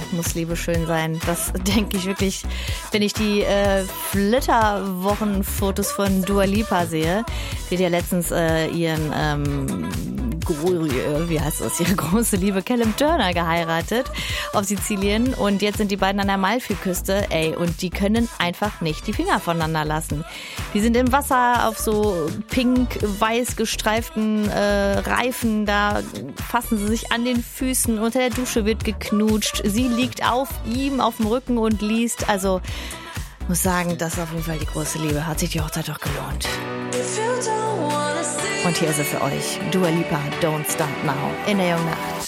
muss Liebe schön sein. Das denke ich wirklich, wenn ich die Flitterwochenfotos von Dua Lipa sehe. Die hat ja letztens ihre große Liebe Callum Turner geheiratet auf Sizilien und jetzt sind die beiden an der Amalfiküste, und die können einfach nicht die Finger voneinander lassen. Die sind im Wasser auf so pink-weiß gestreiften Reifen, da fassen sie sich an den Füßen, unter der Dusche wird geknutscht, sie liegt auf ihm auf dem Rücken und liest, also muss sagen, das ist auf jeden Fall die große Liebe, hat sich die Hochzeit doch gelohnt. Und hier ist es für euch, Dua Lipa, Don't Stop Now, in der Jungen Nacht.